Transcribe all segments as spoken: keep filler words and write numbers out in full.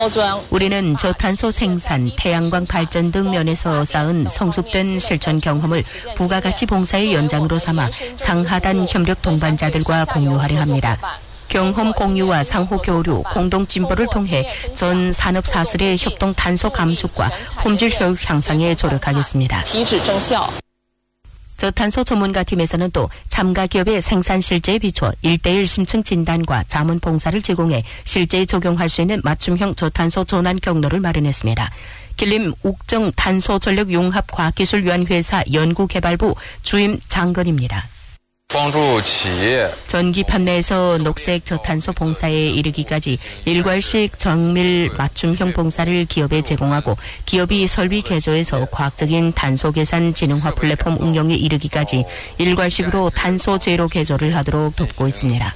우리는 저탄소 생산, 태양광 발전 등 면에서 쌓은 성숙된 실천 경험을 부가가치 봉사의 연장으로 삼아 상하단 협력 동반자들과 공유하려 합니다. 경험 공유와 상호 교류, 공동 진보를 통해 전 산업 사슬의 협동 탄소 감축과 품질 효율 향상에 조력하겠습니다. 저탄소 전문가팀에서는 또 참가 기업의 생산 실제에 비춰 일대일 심층 진단과 자문 봉사를 제공해 실제에 적용할 수 있는 맞춤형 저탄소 전환 경로를 마련했습니다. 길림 욱정 탄소전력융합과학기술위원회사 연구개발부 주임 장건입니다. 전기 판매에서 녹색 저탄소 봉사에 이르기까지 일괄식 정밀 맞춤형 봉사를 기업에 제공하고 기업이 설비 개조에서 과학적인 탄소 계산 지능화 플랫폼 응용에 이르기까지 일괄식으로 탄소 제로 개조를 하도록 돕고 있습니다.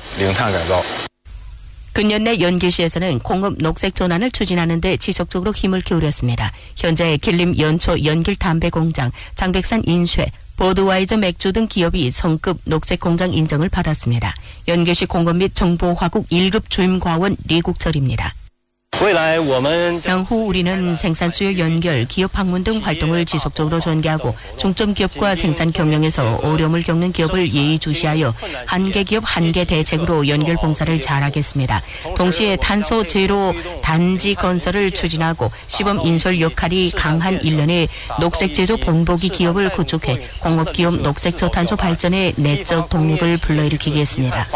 근년 내 연길시에서는 공업 녹색 전환을 추진하는 데 지속적으로 힘을 기울였습니다. 현재 길림 연초 연길 담배 공장, 장백산 인쇄, 버드와이저 맥주 등 기업이 성급 녹색 공장 인정을 받았습니다. 연길시 공업 및 정보화국 일 급 주임과원 리국철입니다. 향후 우리는 생산 수요 연결, 기업 방문 등 활동을 지속적으로 전개하고 중점 기업과 생산 경영에서 어려움을 겪는 기업을 예의주시하여 한계 기업 한계 대책으로 연결 봉사를 잘하겠습니다. 동시에 탄소 제로 단지 건설을 추진하고 시범 인솔 역할이 강한 일련의 녹색 제조 본보기 기업을 구축해 공업기업 녹색 저탄소 발전의 내적 동력을 불러일으키겠습니다.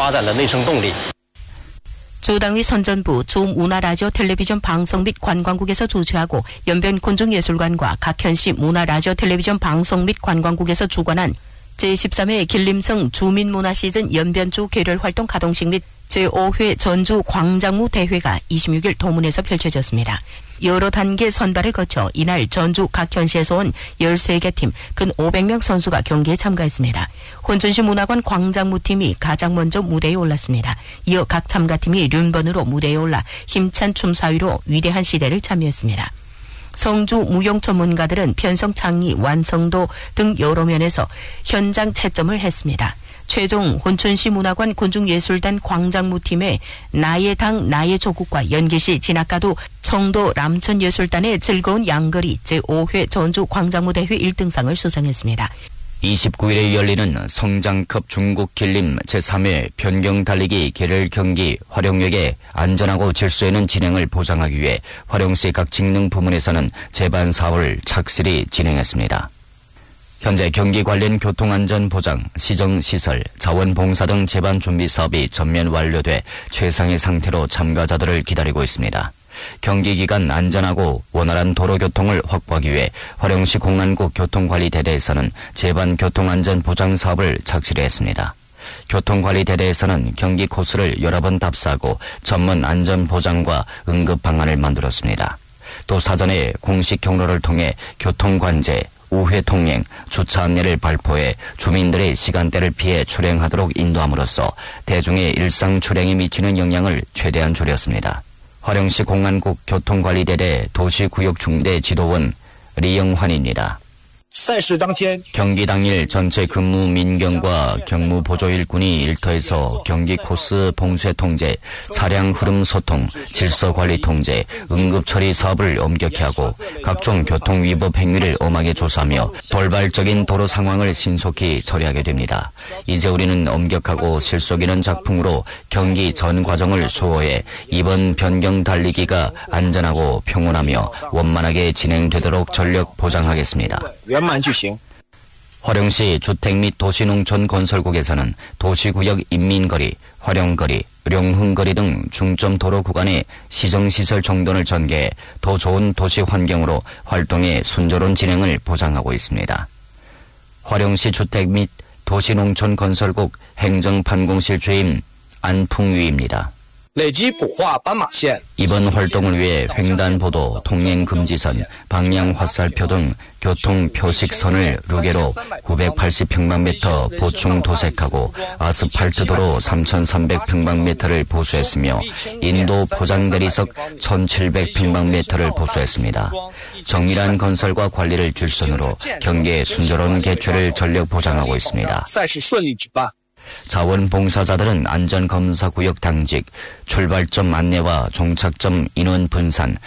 주당위 선전부, 주문화라디오 텔레비전 방송 및 관광국에서 주최하고 연변군중예술관과 각 현시 문화라디오 텔레비전 방송 및 관광국에서 주관한 제십삼 회 길림성 주민문화시즌 연변주 계열활동 가동식 및 제오 회 전주 광장무 대회가 이십육 일 도문에서 펼쳐졌습니다. 여러 단계 선발을 거쳐 이날 전주 각 현시에서 온 열세 개 팀, 근 오백 명 선수가 경기에 참가했습니다. 혼천시 문화관 광장무팀이 가장 먼저 무대에 올랐습니다. 이어 각 참가팀이 륜번으로 무대에 올라 힘찬 춤사위로 위대한 시대를 참여했습니다. 성주 무용 전문가들은 편성 창의, 완성도 등 여러 면에서 현장 채점을 했습니다. 최종 혼천시 문화관 군중예술단 광장무팀의 나의 당 나의 조국과 연길시 진학가도 청도 람천예술단의 즐거운 양거리 제오 회 전주 광장무대회 일 등상을 수상했습니다. 이십구 일에 열리는 성장급 중국 길림 제삼 회 변경 달리기 계열 경기 화룡역의 안전하고 질서 있는 진행을 보장하기 위해 화룡시 각 직능 부문에서는 제반 사업을 착실히 진행했습니다. 현재 경기 관련 교통안전 보장, 시정시설, 자원봉사 등 제반 준비 사업이 전면 완료돼 최상의 상태로 참가자들을 기다리고 있습니다. 경기 기간 안전하고 원활한 도로교통을 확보하기 위해 화룡시 공안국 교통관리대대에서는 제반 교통안전 보장 사업을 착실히 했습니다. 교통관리대대에서는 경기 코스를 여러 번 답사하고 전문 안전보장과 응급 방안을 만들었습니다. 또 사전에 공식 경로를 통해 교통관제, 우회 통행, 주차 안내를 발표해 주민들의 시간대를 피해 출행하도록 인도함으로써 대중의 일상 출행에 미치는 영향을 최대한 줄였습니다. 화룡시 공안국 교통관리대대 도시구역중대 지도원 리영환입니다. 경기 당일 전체 근무 민경과 경무 보조 일꾼이 일터에서 경기 코스 봉쇄 통제, 차량 흐름 소통, 질서 관리 통제, 응급 처리 사업을 엄격히 하고 각종 교통 위법 행위를 엄하게 조사하며 돌발적인 도로 상황을 신속히 처리하게 됩니다. 이제 우리는 엄격하고 실속 있는 작품으로 경기 전 과정을 수호해 이번 변경 달리기가 안전하고 평온하며 원만하게 진행되도록 전력 보장하겠습니다. 화룡시 주택 및 도시농촌 건설국에서는 도시구역 인민거리, 화룡거리, 룡흥거리 등 중점 도로 구간의 시정시설 정돈을 전개해 더 좋은 도시 환경으로 활동의 순조로운 진행을 보장하고 있습니다. 화룡시 주택 및 도시농촌 건설국 행정판공실 주임 안풍위입니다. 이번 활동을 위해 횡단보도, 통행금지선, 방향화살표 등 교통표식선을 루게로 구백팔십 평방미터 보충 도색하고 아스팔트도로 삼천삼백 평방미터를 보수했으며 인도 포장대리석 천칠백 평방미터를 보수했습니다. 정밀한 건설과 관리를 줄선으로 경기의 순조로운 개최를 전력 보장하고 있습니다. 자원봉사자들은 안전검사구역 당직, 출발점 안내와 종착점 인원 분산,